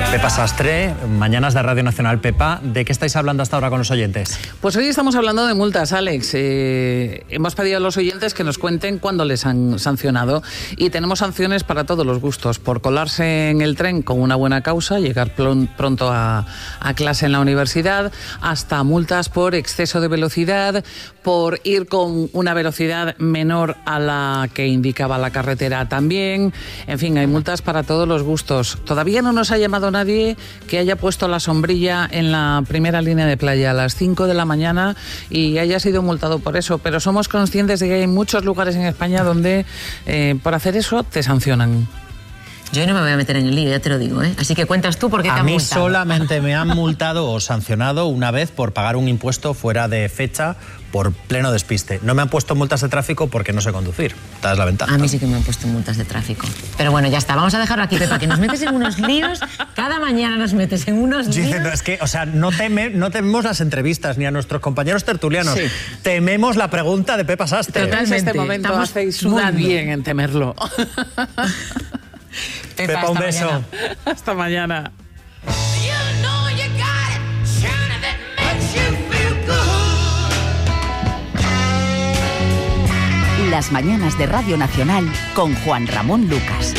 Pepa Sastre, Mañanas de Radio Nacional. Pepa, ¿de qué estáis hablando hasta ahora con los oyentes? Pues hoy estamos hablando de multas, Alex. Hemos pedido a los oyentes que nos cuenten cuándo les han sancionado y tenemos sanciones para todos los gustos. Por colarse en el tren con una buena causa, llegar pronto a clase en la universidad, hasta multas por exceso de velocidad, por ir con una velocidad menor a la que indicaba la carretera también. En fin, hay multas para todos los gustos. Todavía no nos ha llamado nadie que haya puesto la sombrilla en la primera línea de playa a las 5 de la mañana y haya sido multado por eso, pero somos conscientes de que hay muchos lugares en España donde por hacer eso te sancionan. Yo no me voy a meter en el lío, ya te lo digo, ¿eh? Así que cuentas tú por qué te han multado. A mí solamente me han multado o sancionado una vez por pagar un impuesto fuera de fecha por pleno despiste. No me han puesto multas de tráfico porque no sé conducir. Esta es la ventaja. A mí sí que me han puesto multas de tráfico. Pero bueno, ya está. Vamos a dejarlo aquí, Pepa, que nos metes en unos líos. Cada mañana nos metes en unos líos. No, es que, o sea, no tememos las entrevistas ni a nuestros compañeros tertulianos. Sí. Tememos la pregunta de Pepa Sastre. Totalmente. En este momento hacéis muy bien en temerlo. Pepa, un beso. Mañana. Hasta mañana. Las mañanas de Radio Nacional con Juan Ramón Lucas.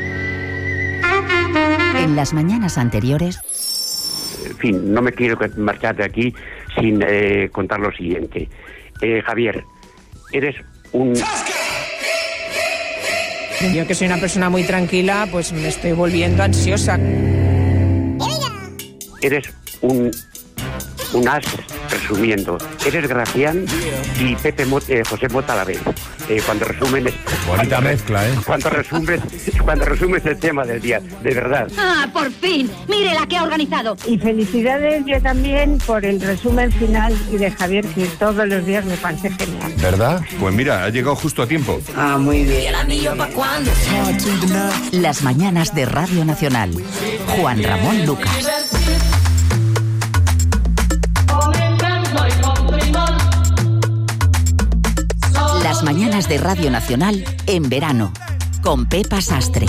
En las mañanas anteriores... En fin, no me quiero marchar de aquí sin contar lo siguiente. Javier, eres un... Yo, que soy una persona muy tranquila, pues me estoy volviendo ansiosa. Eres un as resumiendo. Eres Gracián y José Mota a la vez. Cuando resumen... Bonita mezcla, ¿eh? Cuando resumes el tema del día, de verdad. ¡Ah, por fin! ¡Mire la que ha organizado! Y felicidades yo también por el resumen final y de Javier, que todos los días me parece genial. ¿Verdad? Pues mira, ha llegado justo a tiempo. Ah, muy bien. ¿Y el anillo para cuándo? Las mañanas de Radio Nacional. Juan Ramón Lucas. Las mañanas de Radio Nacional en verano, con Pepa Sastre.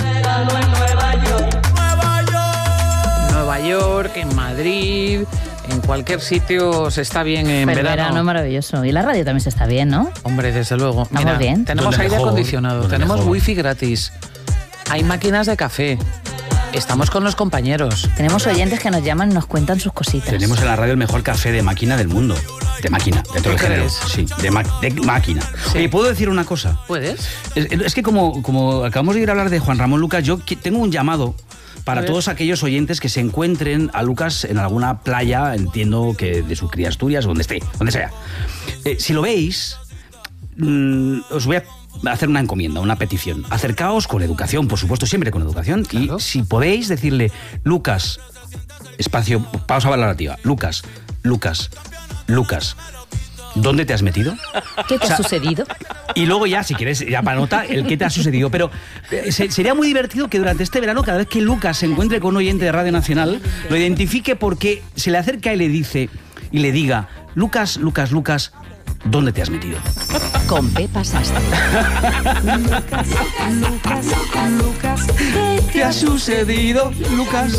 Nueva York, en Madrid, en cualquier sitio se está bien en verano. Es maravilloso. Y la radio también se está bien, ¿no? Hombre, desde luego. Estamos bien. Tenemos aire acondicionado, tenemos wifi gratis, hay máquinas de café. Estamos con los compañeros. Tenemos oyentes que nos llaman y nos cuentan sus cositas. Tenemos en la radio el mejor café de máquina del mundo. De máquina, de todo el género. Sí, de máquina. Sí. Oye, ¿puedo decir una cosa? ¿Puedes? Es que como acabamos de ir a hablar de Juan Ramón Lucas, yo tengo un llamado para todos aquellos oyentes que se encuentren a Lucas en alguna playa, entiendo que de su cría Asturias, donde esté, donde sea. Si lo veis, os voy a hacer una encomienda, una petición. Acercaos con educación, por supuesto, siempre con educación. Claro. Y si podéis decirle, Lucas, espacio, pausa valorativa, Lucas, ¿dónde te has metido? ¿Qué te ha sucedido? Y luego ya, si quieres, ya para nota, el qué te ha sucedido. Pero sería muy divertido que durante este verano, cada vez que Lucas se encuentre con un oyente de Radio Nacional, lo identifique porque se le acerca y le dice, y le diga, Lucas, ¿dónde te has metido? Con Pepa Sastre. Lucas, ¿qué te ha sucedido? Lucas,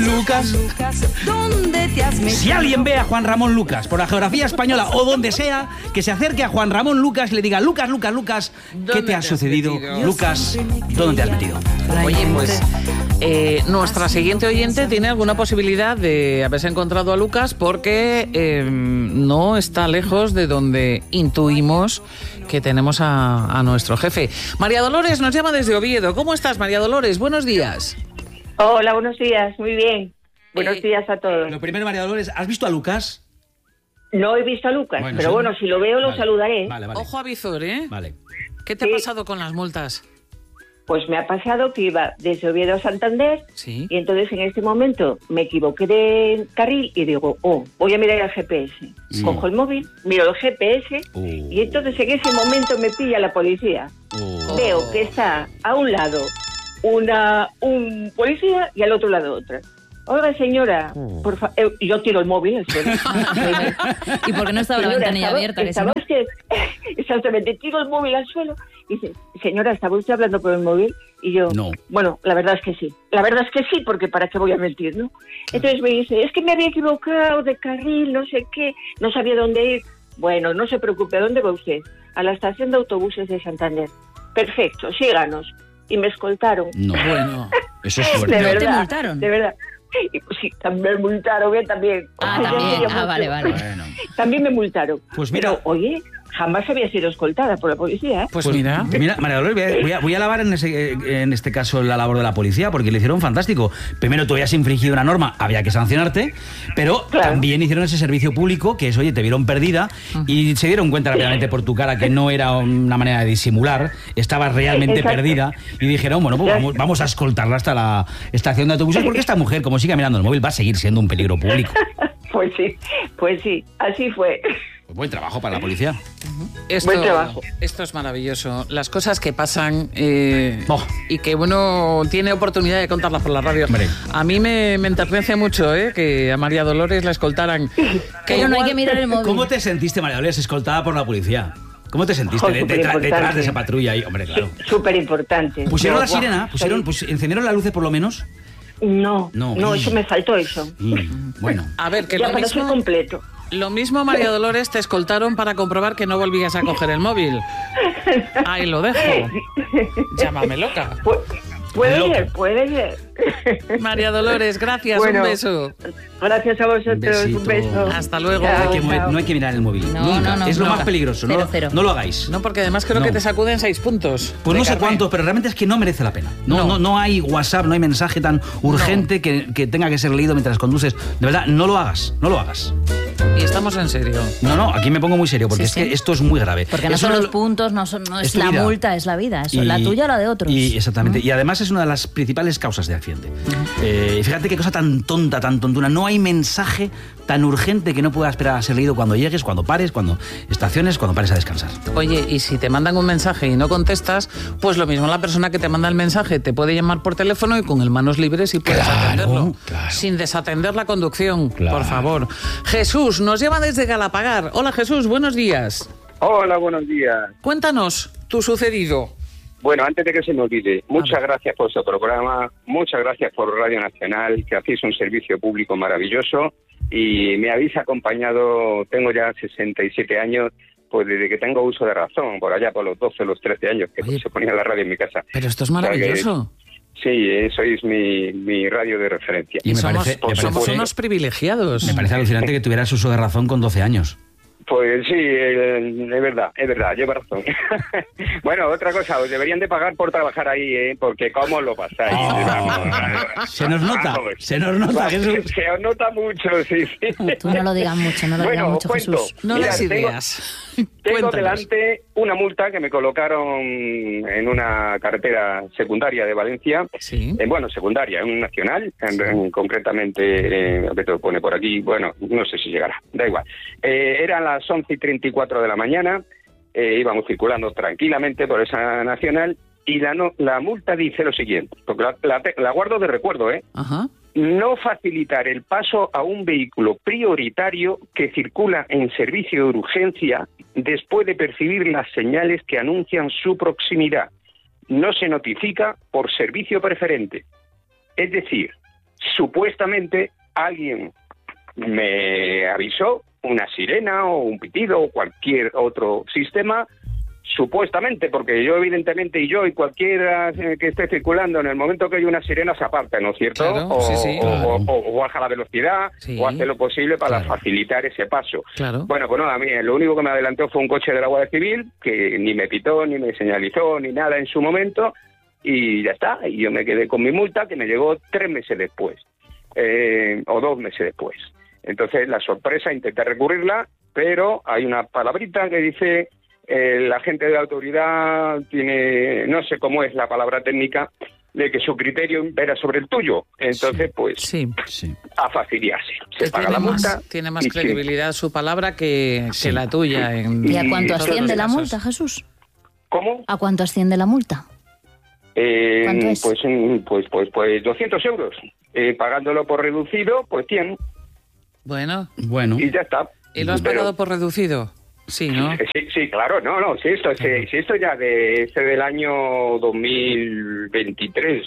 ¿dónde te has metido? Si alguien ve a Juan Ramón Lucas por la geografía española o donde sea, que se acerque a Juan Ramón Lucas y le diga, Lucas, ¿qué te ha sucedido? Lucas, ¿dónde te has metido? Oye, pues nuestra siguiente oyente tiene alguna posibilidad de haberse encontrado a Lucas porque no está lejos de donde intuimos que tenemos a nuestro jefe. María Dolores nos llama desde Oviedo. ¿Cómo estás, María Dolores? Buenos días. Hola, buenos días, muy bien. Buenos días a todos. Lo primero, María Dolores, ¿has visto a Lucas? No he visto a Lucas, pero bueno, si lo veo lo saludaré. Vale. Ojo a visor, ¿eh? Vale. ¿Qué te ha pasado con las multas? Pues me ha pasado que iba desde Oviedo a Santander, ¿sí? Y entonces en este momento me equivoqué de carril y digo, voy a mirar el GPS. Cojo el móvil, miro el GPS y entonces en ese momento me pilla la policía. Veo que está a un lado un policía y al otro lado otra. Oiga, señora, por favor, yo tiro el móvil al suelo. ¿Y por qué no estaba la ventanilla abierta? Que si no... Exactamente, tiro el móvil al suelo y dice, señora, ¿estaba usted hablando por el móvil? Y yo, no. Bueno, la verdad es que sí. La verdad es que sí, porque ¿para qué voy a mentir, no? Entonces me dice, es que me había equivocado de carril, no sé qué, no sabía dónde ir. Bueno, no se preocupe, ¿a dónde va usted? A la estación de autobuses de Santander. Perfecto, síganos. Y me escoltaron. No, bueno, eso es fuerte. De verdad, ¿Te multaron? De verdad. Y, pues, sí, también me multaron, también. También. Vale. Bueno. También me multaron. Pues mira. Pero, oye, jamás había sido escoltada por la policía, ¿eh? Pues mira. Mira, María Dolores, voy a alabar en este caso la labor de la policía, porque le hicieron fantástico. Primero, tú habías infringido una norma, había que sancionarte, pero también hicieron ese servicio público, que es, oye, te vieron perdida y se dieron cuenta rápidamente por tu cara que no era una manera de disimular, estabas realmente perdida y dijeron, bueno, pues vamos a escoltarla hasta la estación de autobuses, porque esta mujer, como siga mirando el móvil, va a seguir siendo un peligro público. Pues sí, así fue. Buen trabajo para la policía. Buen trabajo. Esto es maravilloso. Las cosas que pasan y que uno tiene oportunidad de contarlas por la radio. Hombre. A mí me enternece mucho que a María Dolores la escoltaran. Pero no hay que mirar el móvil. ¿Cómo te sentiste, María Dolores, escoltada por la policía? ¿Cómo te sentiste detrás de esa patrulla ahí? Hombre, claro. Súper importante. ¿Pusieron la sirena? ¿Encendieron las luces por lo menos? No, eso me faltó eso. Bueno. A ver, que ya lo mismo... completo. Lo mismo, María Dolores, te escoltaron para comprobar que no volvías a coger el móvil. Ahí lo dejo. Llámame loca. Puede ser. María Dolores, gracias, bueno, un beso. Gracias a vosotros, un beso. Hasta luego. No hay que mirar el móvil. Nunca. Es lo más peligroso. No lo hagáis. No, porque además creo que te sacuden 6 puntos. Pues no sé cuántos, pero realmente es que no merece la pena. No hay WhatsApp, no hay mensaje tan urgente que tenga que ser leído mientras conduces. De verdad, no lo hagas. Y estamos en serio. No, aquí me pongo muy serio, porque que esto es muy grave. Porque no son los puntos, no es la multa, es la vida. Eso, la tuya o la de otros. Exactamente. Y además es una de las principales causas de accidente. Fíjate qué cosa tan tonta, tan tontuna. No hay mensaje tan urgente que no pueda esperar a ser leído cuando llegues, cuando pares, cuando estaciones, cuando pares a descansar. Oye, y si te mandan un mensaje y no contestas, pues lo mismo la persona que te manda el mensaje te puede llamar por teléfono y con el manos libres y puedes atenderlo. Claro. Sin desatender la conducción, por favor. Jesús nos llama desde Galapagar. Hola Jesús, buenos días. Hola, buenos días. Cuéntanos tu sucedido. Bueno, antes de que se me olvide, muchas gracias por su programa, muchas gracias por Radio Nacional, que hacéis un servicio público maravilloso y me habéis acompañado, tengo ya 67 años, pues desde que tengo uso de razón, por allá por los 12, los 13 años que se ponía la radio en mi casa. Pero esto es maravilloso. Sí, sois mi radio de referencia. Y somos unos privilegiados. Me parece alucinante que tuvieras uso de razón con 12 años. Pues sí, es verdad, lleva razón. Bueno, otra cosa, os deberían de pagar por trabajar ahí, porque cómo lo pasáis. Se nos nota, Jesús. Se os nota mucho, sí. Tú no lo digas mucho, Jesús. No des ideas. Tengo delante una multa que me colocaron en una carretera secundaria de Valencia. Sí. Secundaria, en un nacional, concretamente, lo que te pone por aquí, bueno, no sé si llegará, da igual. Eran las 11:34 de la mañana, íbamos circulando tranquilamente por esa nacional y la multa dice lo siguiente, porque la guardo de recuerdo, Ajá. No facilitar el paso a un vehículo prioritario que circula en servicio de urgencia después de percibir las señales que anuncian su proximidad. No se notifica por servicio preferente. Es decir, supuestamente alguien me avisó, una sirena o un pitido o cualquier otro sistema, supuestamente, porque yo evidentemente y cualquiera que esté circulando en el momento que hay una sirena se aparta, ¿no es cierto? Claro, o baja la velocidad, sí, o hace lo posible para facilitar ese paso. Claro. Bueno, pues no, a mí lo único que me adelantó fue un coche de la Guardia Civil que ni me pitó, ni me señalizó, ni nada en su momento, y ya está. Y yo me quedé con mi multa que me llegó 3 meses después, o 2 meses después. Entonces, la sorpresa, intenté recurrirla, pero hay una palabrita que dice... la gente de la autoridad tiene, no sé cómo es la palabra técnica, de que su criterio impera sobre el tuyo. Entonces, a fastidiarse. Se paga la multa. Tiene más credibilidad su palabra que la tuya. ¿Y a cuánto asciende la multa, Jesús? ¿Cómo? ¿A cuánto asciende la multa? ¿Cuánto es? Pues 200 euros. pagándolo por reducido, pues 100. Bueno. Y ya está. ¿Y lo has pagado por reducido? Sí, ¿no? Sí, claro, sí, esto ya del año 2023,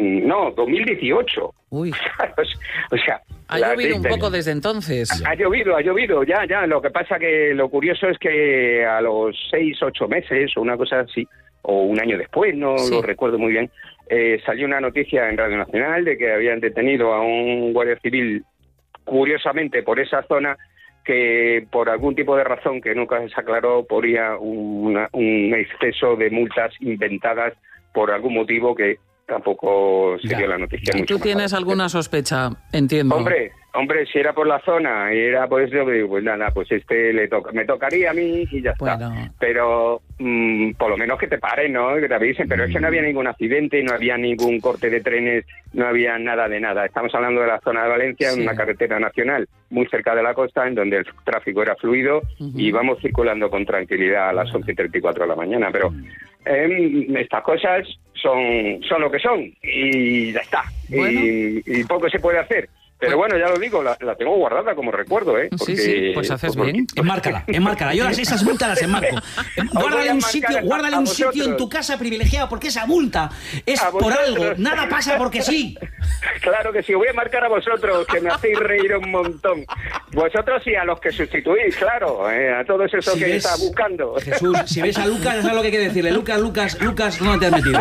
2018. Uy. O sea, ha llovido un poco desde entonces. Ha llovido, ya. Lo que pasa que lo curioso es que a los 6-8 meses o una cosa así, o un año después, no lo recuerdo muy bien, salió una noticia en Radio Nacional de que habían detenido a un guardia civil, curiosamente por esa zona, que por algún tipo de razón que nunca se aclaró ponía un exceso de multas inventadas por algún motivo que tampoco se dio la noticia. ¿Tú tienes alguna sospecha? Entiendo. Hombre, si era por la zona y era por eso, pues nada, pues me tocaría a mí y ya está. Pero por lo menos que te paren, ¿no? Que te avisen. Pero es que no había ningún accidente, no había ningún corte de trenes, no había nada de nada. Estamos hablando de la zona de Valencia, en una carretera nacional muy cerca de la costa, en donde el tráfico era fluido y vamos circulando con tranquilidad a las 11:34 de la mañana. Pero estas cosas son lo que son y ya está. Y poco se puede hacer. Pero bueno, ya lo digo, la tengo guardada como recuerdo, ¿eh? Porque, sí, pues haces bien. Enmárcala. Yo esas multas las enmarco. Guárdale un sitio en tu casa privilegiado, porque esa multa es por algo. Nada pasa porque sí. Claro que sí, voy a marcar a vosotros, que me hacéis reír un montón. Vosotros y a los que sustituís, claro, a todos esos que está buscando. Jesús, si ves a Lucas, sabes lo que hay que decirle. Lucas, ¿dónde te has metido?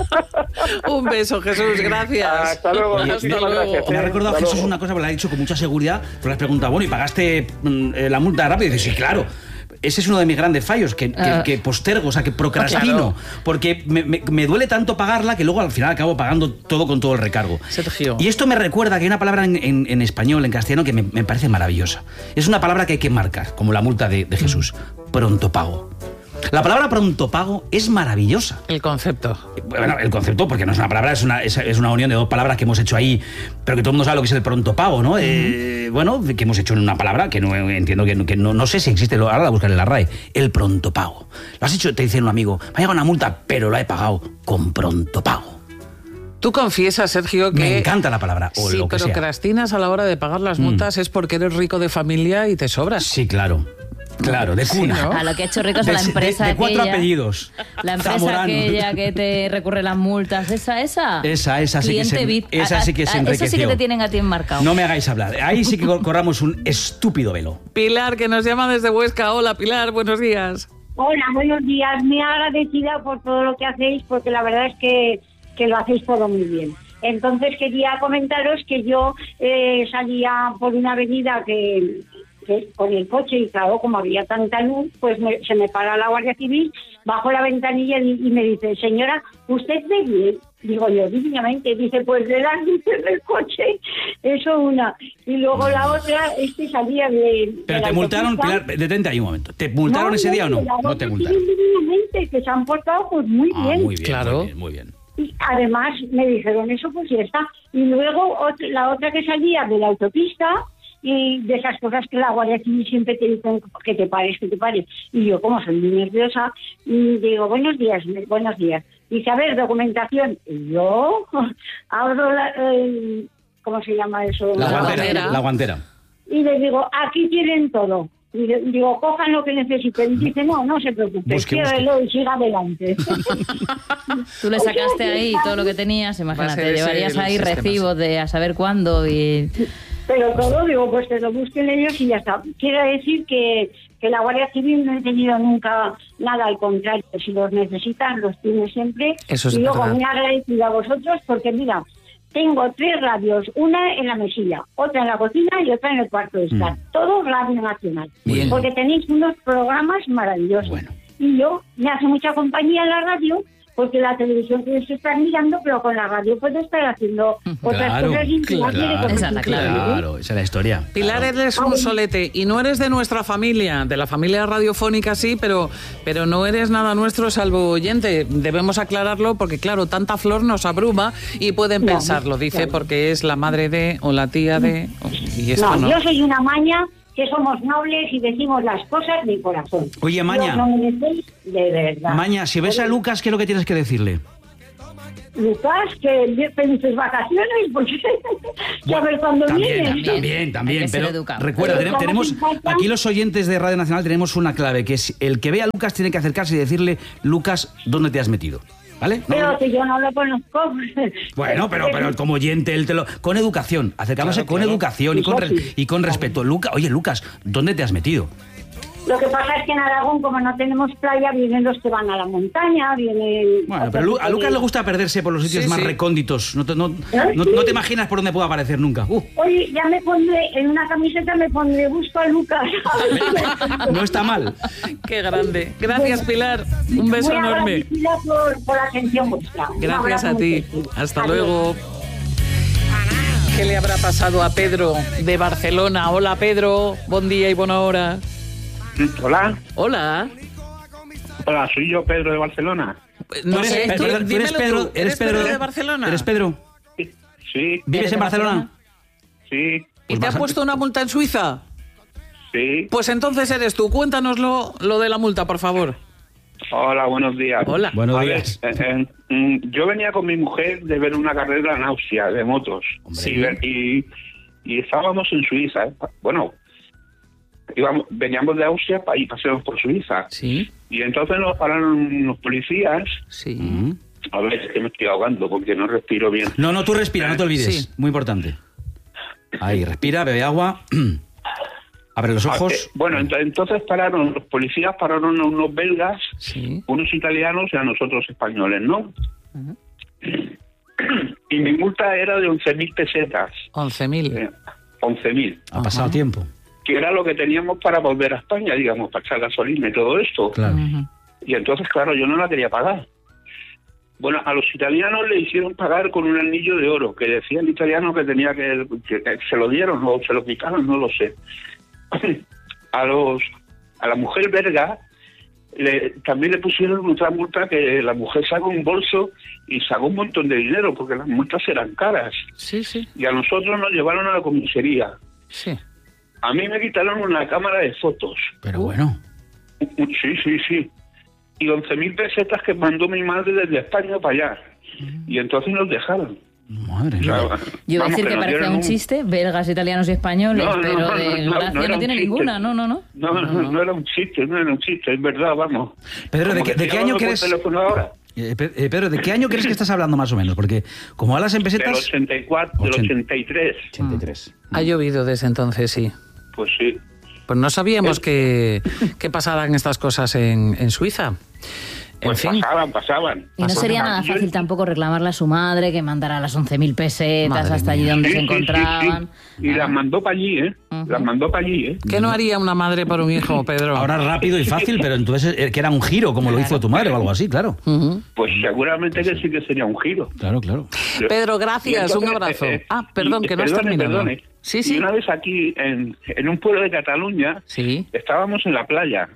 Un beso, Jesús, gracias. Hasta luego. Gracias. Me ha recordado Jesús una cosa, porque lo ha dicho con mucha seguridad, pero le has preguntado, bueno, ¿y pagaste la multa rápido? Y dices, sí, claro. Ese es uno de mis grandes fallos, que postergo, o sea, que procrastino, porque me duele tanto pagarla que luego al final acabo pagando todo con todo el recargo. Sergio. Y esto me recuerda que hay una palabra en español, en castellano, que me parece maravillosa. Es una palabra que hay que marcar, como la multa de Jesús. Pronto pago. La palabra pronto pago es maravillosa. El concepto. Bueno, el concepto, porque no es una palabra, es una unión de dos palabras que hemos hecho ahí, pero que todo el mundo sabe lo que es el pronto pago, ¿no? Bueno, que hemos hecho en una palabra que no entiendo, que no sé si existe, ahora la buscaré en la RAE. El pronto pago. Lo has hecho, te dice un amigo, me ha llegado una multa, pero la he pagado con pronto pago. Tú confiesas, Sergio, que... Me encanta la palabra, o si lo que sea. procrastinas a la hora de pagar las multas es porque eres rico de familia y te sobras. Sí, claro. Claro, de cuna. Sí, ¿no? A lo que ha hecho rico es a la empresa de 4 aquella, apellidos. La empresa Zamorano. aquella que te recurre las multas. Esa sí que se, VIP. Esa sí que se enriqueció. Eso sí que te tienen a ti enmarcado. No me hagáis hablar. Ahí sí que corramos un estúpido velo. Pilar, que nos llama desde Huesca. Hola, Pilar, buenos días. Hola, buenos días. Muy agradecida por todo lo que hacéis, porque la verdad es que lo hacéis todo muy bien. Entonces quería comentaros que yo salía por una avenida que con el coche, y claro, como había tanta luz, pues se me para la Guardia Civil, bajo la ventanilla y me dice, señora, ¿usted ve bien? Digo yo, divinamente. Dice, pues de las luces del coche, eso una. Y luego la otra es que salía de... Pero te multaron, Pilar, detente ahí un momento. ¿Te multaron ese día o no? No te multaron. Divinamente, que se han portado pues muy bien. Muy bien, claro. Muy bien. Y además me dijeron eso, pues ya está. Y luego la otra que salía de la autopista, y de esas cosas que la Guardia Civil siempre te dicen que te pares. Y yo, como soy muy nerviosa, digo, buenos días. Dice, a ver, documentación. Y yo abro ¿cómo se llama eso? La guantera. Y les digo, aquí tienen todo. Y digo, cojan lo que necesiten. Y dice, no se preocupe, ciérrelo y siga adelante. Tú le sacaste ahí todo lo que tenías, imagínate, llevarías ahí recibos de a saber cuándo y... Pero todo, digo, pues que lo busquen ellos y ya está. Quiero decir que la Guardia Civil no he tenido nunca nada, al contrario. Si los necesitan, los tiene siempre. Eso es y luego verdad. muy agradecida a vosotros porque, mira, tengo 3 radios, una en la mesilla, otra en la cocina y otra en el cuarto de estar. Todo Radio Nacional. Bien. Porque tenéis unos programas maravillosos. Bueno. Y yo me hace mucha compañía en la radio, porque la televisión tienes que estar mirando, pero con la radio puedes estar haciendo otras cosas claro. Esa es la clave. Claro, esa es la historia. Pilar, eres un solete y no eres de nuestra familia, de la familia radiofónica sí, pero no eres nada nuestro salvo oyente. Debemos aclararlo porque, claro, tanta flor nos abruma y pueden pensarlo, dice, porque es la madre de o la tía de... Y esto no. Yo soy una maña, que somos nobles y decimos las cosas de corazón. Oye, Maña. No merecéis de verdad. Maña, si ves a Lucas, ¿qué es lo que tienes que decirle? Lucas, que felices vacaciones, porque ya ver cuándo vienes. También, pero recuerda, tenemos aquí los oyentes de Radio Nacional tenemos una clave, que es el que ve a Lucas tiene que acercarse y decirle, Lucas, ¿dónde te has metido? ¿Vale? Pero que yo no lo conozco. Bueno, pero como oyente, él con educación, acercándose con educación y con respeto. Oye, Lucas, ¿dónde te has metido? Lo que pasa es que en Aragón, como no tenemos playa, vienen los que van a la montaña, vienen... Bueno, pero a Lucas le gusta perderse por los sitios más recónditos. No te imaginas por dónde pueda aparecer nunca. Oye, ya me pondré, en una camiseta me pondré busco a Lucas. No está mal. Qué grande. Gracias, Pilar. Un beso enorme. Muy agradecida por la atención vuestra. Gracias a ti. Hasta luego. ¿Qué le habrá pasado a Pedro de Barcelona? Hola, Pedro. Buen día y buena hora. Hola. Hola. Hola, soy yo, Pedro de Barcelona. No sé, ¿Eres Pedro? ¿Eres Pedro de Barcelona? ¿Eres Pedro? Sí. ¿Vives en Barcelona? Sí. ¿Y te han puesto una multa en Suiza? Sí. Pues entonces eres tú. Cuéntanoslo lo de la multa, por favor. Hola, buenos días. Hola. Buenos días. Yo venía con mi mujer de ver una carrera en Austria de motos. Y estábamos en Suiza. Bueno, veníamos de Austria y paseamos por Suiza. Sí. Y entonces nos pararon los policías. Sí. A ver, es que me estoy ahogando porque no respiro bien. No, tú respira, no te olvides. Sí. Muy importante. Ahí, respira, bebe agua. Abre los ojos. Bueno, entonces los policías pararon a unos belgas, unos italianos y a nosotros españoles, ¿no? Uh-huh. Y mi multa era de 11.000 pesetas. 11.000. 11.000. Ha pasado tiempo. Que era lo que teníamos para volver a España, digamos, para echar gasolina y todo esto. Claro. Y entonces, claro, yo no la quería pagar. Bueno, a los italianos le hicieron pagar con un anillo de oro, que decía el italiano que tenía que se lo dieron o se lo quitaron, no lo sé. A la mujer belga también le pusieron otra multa, que la mujer sacó un bolso y sacó un montón de dinero, porque las multas eran caras. Sí. Y a nosotros nos llevaron a la comisaría. Sí. A mí me quitaron una cámara de fotos. Pero bueno. Sí. Y 11.000 pesetas que mandó mi madre desde España para allá. Y entonces nos dejaron. Madre mía. Yo iba a decir que parecía un chiste, belgas, italianos y españoles, pero de gracia no tiene ninguna, no. No era un chiste, es verdad, vamos. Pedro, ¿de qué año crees? Pedro, ¿de qué año crees que estás hablando más o menos? Porque como hablas en pesetas... Del 84, del 83. 83. Ha llovido desde entonces, sí. Pues sí. Pues no sabíamos que pasaban estas cosas en Suiza. Pues pasaban. Y no sería nada fácil tampoco reclamarle a su madre que mandara las 11.000 pesetas hasta allí donde se encontraban. Sí. Y las mandó para allí, Las mandó para allí, ¿Qué no haría una madre por un hijo, Pedro? Ahora rápido y fácil, pero entonces que era un giro, como lo hizo tu madre o algo así, claro. Pues seguramente que sí que sería un giro. Claro. Pedro, gracias, entonces, un abrazo. Perdón, que no has terminado. Perdone. Sí. Y una vez aquí, en un pueblo de Cataluña, estábamos en la playa.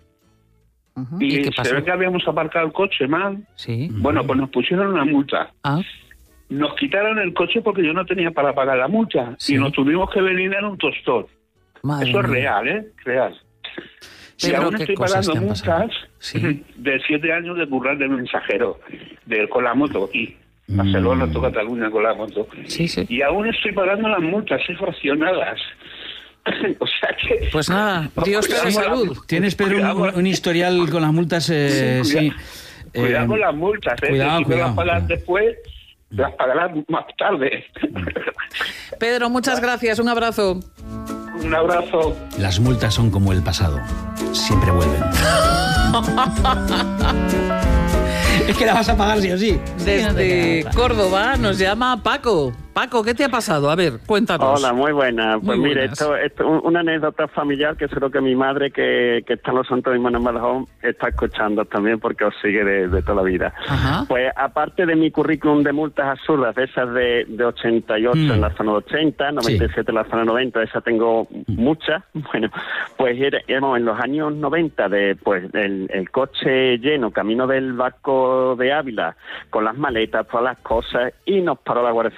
Y se ve que habíamos aparcado el coche mal. Sí. Bueno, pues nos pusieron una multa. Nos quitaron el coche porque yo no tenía para pagar la multa. Sí. Y nos tuvimos que venir en un tostón. Eso es real, Real. Y aún estoy pagando multas de 7 años de currar de mensajero con la moto aquí. Barcelona, Cataluña con la moto. Sí. Y aún estoy pagando las multas fraccionadas. O sea que... Pues nada, Dios te dé salud. Tienes, Pedro, un historial con las multas, sí. Cuidado con las multas, Cuidado. Si las pagas después, las pagarás más tarde. Pedro, muchas gracias, un abrazo. Un abrazo. Las multas son como el pasado, siempre vuelven. Es que la vas a pagar sí o sí. Desde Córdoba nos llama Paco. Paco, ¿qué te ha pasado? A ver, cuéntanos. Hola, muy buena. Pues mire, esto es una anécdota familiar que seguro que mi madre, que está en los Santos de en Badajoz, está escuchando también porque os sigue de toda la vida. Ajá. Pues aparte de mi currículum de multas absurdas, de esas de 88 en la zona de 80, 97 en la zona 90, esas tengo muchas. Bueno, pues éramos en los años 90, el coche lleno, camino del Vasco de Ávila, con las maletas, todas las cosas, y nos paró la Guardia Civil. Éramos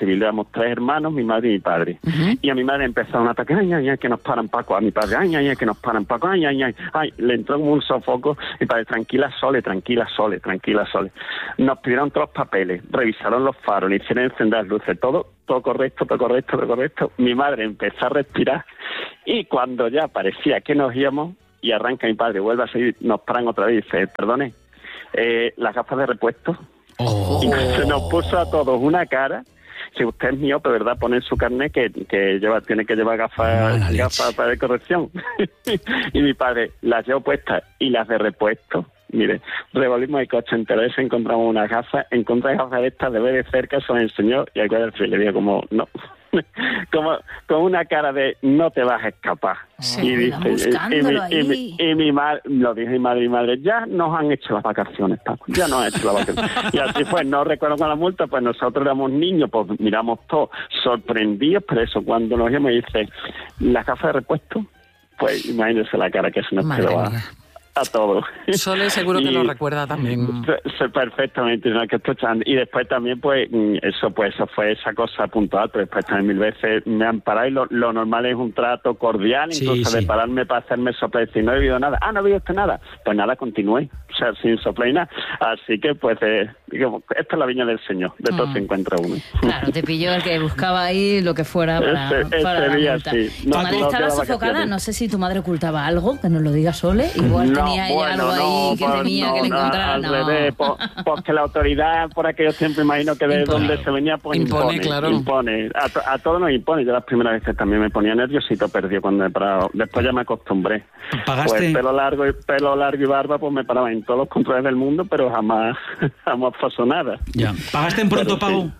3 hermanos, mi madre y mi padre. Y a mi madre empezó un ataque, ay, ay, ay, que nos paran, Paco. A mi padre, ay, ay, ay, que nos paran, Paco, ay, ay, ay. Ay, le entró como un sofoco. Mi padre, tranquila, Sole, tranquila, Sole, tranquila, Sole. Nos pidieron todos los papeles, revisaron los faros, le hicieron encender las luces, todo correcto, todo correcto, todo correcto. Mi madre empezó a respirar y cuando ya parecía que nos íbamos y arranca mi padre, vuelve a seguir, nos paran otra vez y dice, perdone, las gafas de repuesto. Y se nos puso a todos una cara. Si usted es miope, ¿verdad? Pone en su carnet que tiene que llevar gafas para de corrección. Y mi padre las llevó puestas y las de repuesto. Mire, revolvimos el coche entero, encontramos unas gafas, encontré gafas de estas de ver de cerca, se las enseñó y al cual le digo como, no, como con una cara de no te vas a escapar. Sí, y dice, y mi madre, lo dijo mi madre, ya nos han hecho las vacaciones, Paco, ya nos han hecho las vacaciones. Y así fue, no recuerdo con la multa, pues nosotros éramos niños, pues miramos todos sorprendidos, pero eso cuando nos íbamos y dice, las gafas de repuesto, pues imagínense la cara que se nos quedó a todos. Sole seguro que lo recuerda también. Perfectamente, ¿no? Que estoy echando. Y después también, pues eso fue esa cosa puntual, pero después también 1000 veces me han parado y lo normal es un trato cordial, incluso de pararme para hacerme soplar y decir, no he bebido nada. Ah, no he bebido usted nada. Pues nada, continúe. O sea, sin soplar y nada. Así que, pues, digamos, esta es la viña del Señor. De todo se encuentra uno. Claro, te pilló el que buscaba ahí lo que fuera para la día, multa. sí. Tu madre estaba sofocada, no sé si tu madre ocultaba algo, que nos lo diga Sole, igual tenía ella algo ahí que temía que le encontraran. Al revés, porque la autoridad por aquellos tiempos, imagino que de donde se venía, pues impone. Claro. Impone. A todos nos impone. Yo las primeras veces también me ponía nerviosito, perdido cuando me paraba. Después ya me acostumbré. ¿Pagaste? Pues pelo largo y barba, pues me paraba en todos los controles del mundo, pero jamás pasó nada. Ya. ¿Pagaste en pronto pago?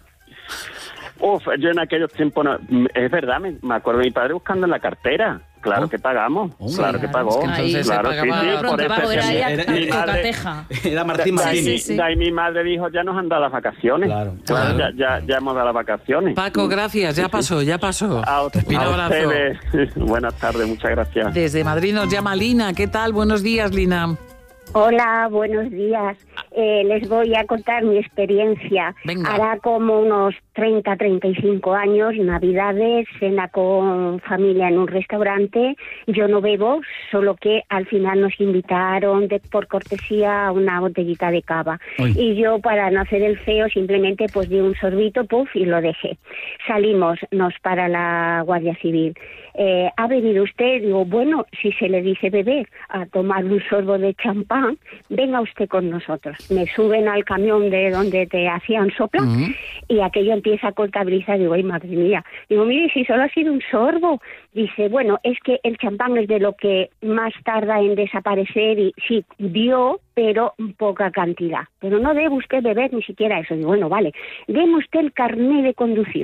Yo en aquellos tiempos, es verdad, me acuerdo de mi padre buscando en la cartera. Claro que pagamos, claro que pagó. Entonces claro, se pagaba pronto pago, era Cocateja. Era Martín Martín. De ahí mi madre dijo, ya nos han dado las vacaciones. Claro. Ya hemos dado las vacaciones. Paco, gracias, ya pasó. Un abrazo. Buenas tardes, muchas gracias. Desde Madrid nos llama Lina. ¿Qué tal? Buenos días, Lina. Hola, buenos días. Les voy a contar mi experiencia. Venga. Hará como unos 35 años, Navidades, cena con familia en un restaurante. Yo no bebo, solo que al final nos invitaron por cortesía a una botellita de cava. Uy. Y yo, para no hacer el feo, simplemente pues di un sorbito, y lo dejé. Salimos, nos para la Guardia Civil. ¿Ha bebido usted? Digo, bueno, si se le dice beber, a tomar un sorbo de champán, venga usted con nosotros. Me suben al camión de donde te hacían sopla y aquello empieza a contabilizar. Digo, ay, madre mía. Digo, mire, si solo ha sido un sorbo. Dice, bueno, es que el champán es de lo que más tarda en desaparecer y sí, dio, pero poca cantidad. Pero no debe usted beber ni siquiera eso. Digo, bueno, vale, deme usted el carné de conducir.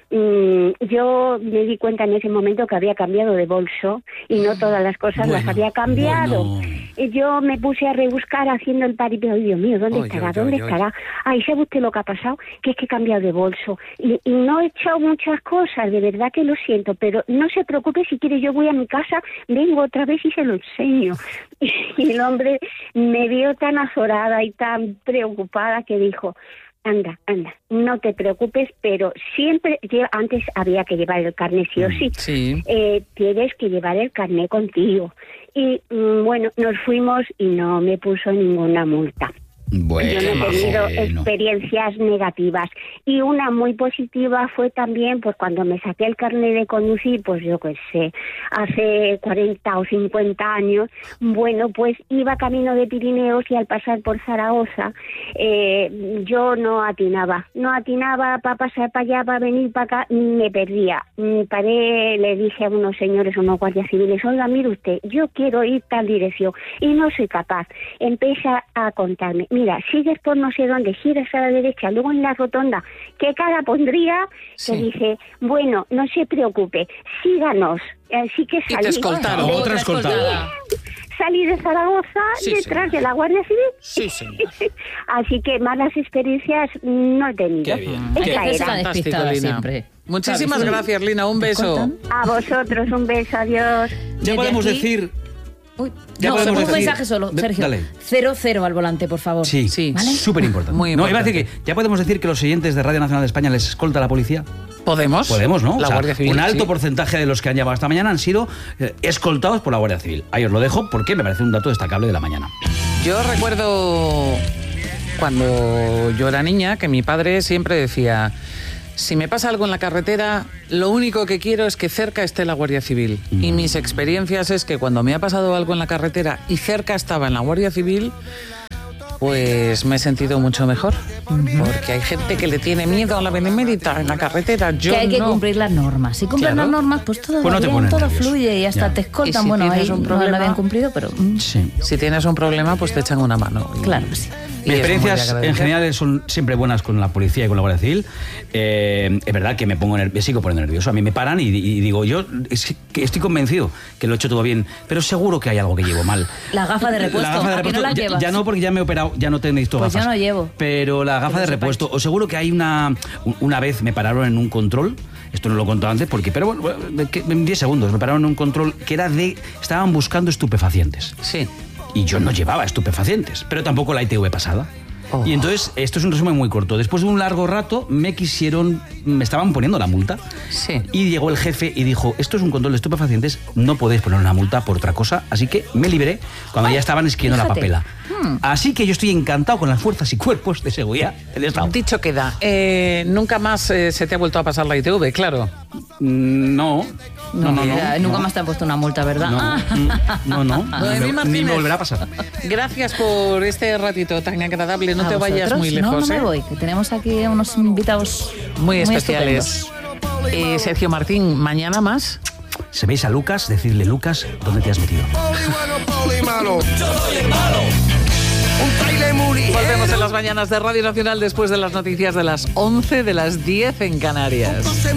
Yo me di cuenta en ese momento que había cambiado de bolso y no todas las cosas las había cambiado. Y yo me puse a rebuscar haciendo el paripé. Ay, Dios mío, ¿dónde estará? Ay, ¿sabe usted lo que ha pasado? Que es que he cambiado de bolso y no he echado muchas cosas, de verdad que lo siento, pero no se preocupe, si quiere yo voy a mi casa, vengo otra vez y se lo enseño. Y el hombre me vio tan azorada y tan preocupada que dijo, anda, no te preocupes, pero siempre, antes había que llevar el carné sí o sí. Tienes que llevar el carné contigo. Y bueno, nos fuimos y no me puso ninguna multa. Bueno, yo no he tenido experiencias negativas. Y una muy positiva fue también, pues cuando me saqué el carnet de conducir, pues yo qué sé, hace 40 o 50 años, bueno, pues iba camino de Pirineos y al pasar por Zaragoza, yo no atinaba para pasar para allá, para venir para acá, me perdía. Paré, le dije a unos señores, unos guardias civiles, oiga, mire usted, yo quiero ir tal dirección y no soy capaz. Empieza a contarme, mira, sigues por no sé dónde, giras a la derecha, luego en la rotonda, ¿qué cara pondría? Que dice, bueno, no se preocupe, síganos. Así que salí. Y te escoltaron. Otra escoltada. Salí de Zaragoza detrás de la Guardia Civil. Sí, señor. Así que malas experiencias no he tenido. Qué bien. Esa era. Fantástico, Lina. Siempre. Muchísimas gracias, Lina. Un beso. A vosotros, un beso. Adiós. Ya podemos decir... Uy, no, un mensaje solo, Sergio. 00 al volante, por favor. Sí, ¿vale? súper importante. Muy importante. No, iba a decir que ya podemos decir que los oyentes de Radio Nacional de España les escolta la policía. Podemos, ¿no? La Guardia Civil, un alto sí. porcentaje de los que han llamado esta mañana han sido escoltados por la Guardia Civil. Ahí os lo dejo porque me parece un dato destacable de la mañana. Yo recuerdo cuando yo era niña que mi padre siempre decía: si me pasa algo en la carretera, lo único que quiero es que cerca esté la Guardia Civil. Y mis experiencias es que cuando me ha pasado algo en la carretera y cerca estaba en la Guardia Civil, pues me he sentido mucho mejor. Porque hay gente que le tiene miedo a la benemérita en la carretera. Yo que hay que no. cumplir las normas. Si cumplen las normas, pues todo va bien, todo fluye y hasta te escoltan. Y si bueno, ahí tienes un no problema, lo habían cumplido, pero... Sí. Si tienes un problema, pues te echan una mano. Claro que sí. Mis experiencias en general son siempre buenas con la policía y con la Guardia Civil. Es verdad que me sigo poniendo nervioso. A mí me paran y digo, yo estoy convencido que lo he hecho todo bien, pero seguro que hay algo que llevo mal. La gafa de repuesto, La gafa de ¿a que no repuesto la llevas? ya no, porque ya me he operado, ya no necesito Pues gafas. yo no llevo. Pero la gafa de repuesto, os seguro que hay una vez me pararon en un control. Esto no lo he contado antes, pero bueno, en 10 segundos me pararon en un control que era estaban buscando estupefacientes. Sí. Y yo no llevaba estupefacientes, pero tampoco la ITV pasada. Y entonces, esto es un resumen muy corto. Después de un largo rato, me estaban poniendo la multa. Sí. Y llegó el jefe y dijo: esto es un control de estupefacientes, no podéis poner una multa por otra cosa. Así que me liberé cuando ya estaban escribiendo la papela. Así que yo estoy encantado con las fuerzas y cuerpos de seguridad del Estado. Dicho queda, nunca más se te ha vuelto a pasar la ITV, claro. No. Nunca más te han puesto una multa, ¿verdad? No. Noemí Ni Martínez, me volverá a pasar. Gracias por este ratito tan agradable. No ¿A te vayas vosotros? muy lejos. No me voy, que tenemos aquí unos invitados muy especiales. Sergio Martín, ¿mañana más? Si veis a Lucas, decidle: Lucas, ¿dónde te has metido? Volvemos en las mañanas de Radio Nacional después de las noticias de las 11, de las 10 en Canarias.